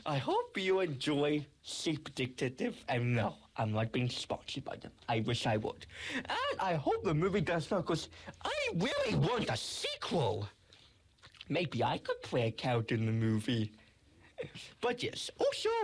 I hope you enjoy Sleep Detective. And no, I'm not being sponsored by them. I wish I would. And I hope the movie does well, because I really want a sequel. Maybe I could play a character in the movie. But yes, also